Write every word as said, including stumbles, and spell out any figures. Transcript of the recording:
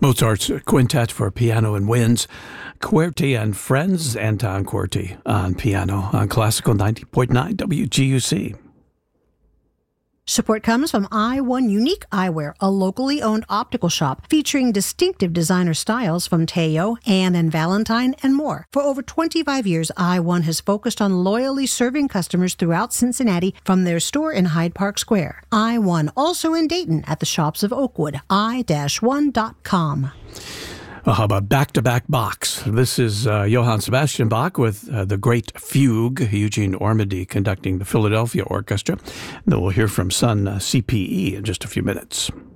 Mozart's Quintet for Piano and Winds. QWERTY and Friends, Anton QWERTY on piano on Classical ninety point nine W G U C. Support comes from I one Unique Eyewear, a locally owned optical shop featuring distinctive designer styles from Teo, Anne and Valentine, and more. For over twenty-five years, I one has focused on loyally serving customers throughout Cincinnati from their store in Hyde Park Square. I one, also in Dayton at the shops of Oakwood, i one dot com. Well, how about back-to-back Bachs? This is uh, Johann Sebastian Bach with uh, the Great Fugue, Eugene Ormandy conducting the Philadelphia Orchestra. Then we'll hear from Sun uh, C P E in just a few minutes.